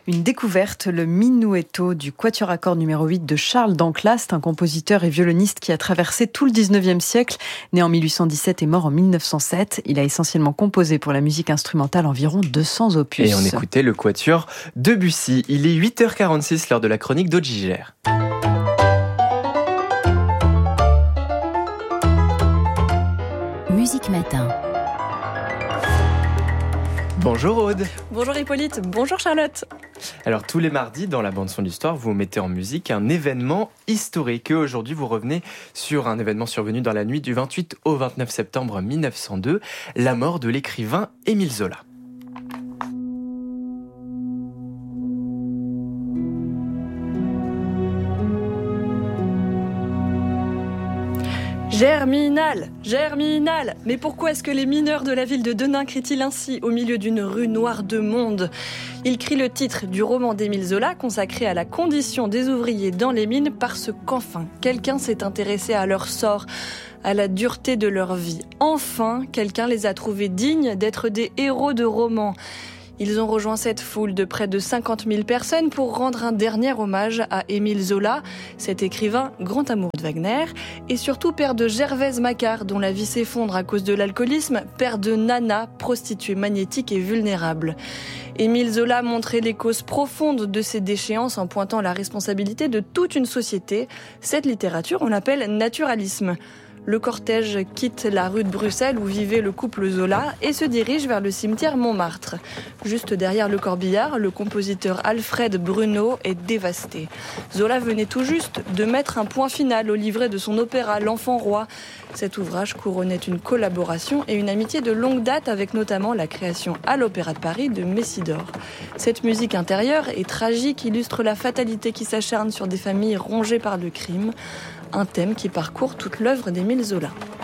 Une découverte, le Minuetto du quatuor à cordes numéro 8 de Charles Danclast, un compositeur et violoniste qui a traversé tout le 19e siècle. Né en 1817 et mort en 1907, il a essentiellement composé pour la musique instrumentale environ 200 opus. Et on écoutait le quatuor Debussy. Il est 8h46 lors de la chronique d'Aude Gigère. Musique Matin. Bonjour Aude. Bonjour Hippolyte, bonjour Charlotte. Alors tous les mardis, dans la bande-son d'histoire, vous mettez en musique un événement historique. Et aujourd'hui, vous revenez sur un événement survenu dans la nuit du 28 au 29 septembre 1902, la mort de l'écrivain Émile Zola. Germinal, Germinal. Mais pourquoi est-ce que les mineurs de la ville de Denain crient-ils ainsi au milieu d'une rue noire de monde ? Ils crient le titre du roman d'Émile Zola consacré à la condition des ouvriers dans les mines parce qu'enfin, quelqu'un s'est intéressé à leur sort, à la dureté de leur vie. Enfin, quelqu'un les a trouvés dignes d'être des héros de roman. Ils ont rejoint cette foule de près de 50 000 personnes pour rendre un dernier hommage à Émile Zola, cet écrivain grand amoureux de Wagner, et surtout père de Gervaise Macquart, dont la vie s'effondre à cause de l'alcoolisme, père de Nana, prostituée magnétique et vulnérable. Émile Zola montrait les causes profondes de ces déchéances en pointant la responsabilité de toute une société. Cette littérature, on l'appelle naturalisme. Le cortège quitte la rue de Bruxelles où vivait le couple Zola et se dirige vers le cimetière Montmartre. Juste derrière le corbillard, le compositeur Alfred Bruneau est dévasté. Zola venait tout juste de mettre un point final au livret de son opéra L'Enfant Roi. Cet ouvrage couronnait une collaboration et une amitié de longue date avec notamment la création à l'Opéra de Paris de Messidor. Cette musique intérieure et tragique illustre la fatalité qui s'acharne sur des familles rongées par le crime. Un thème qui parcourt toute l'œuvre d'Émile Zola.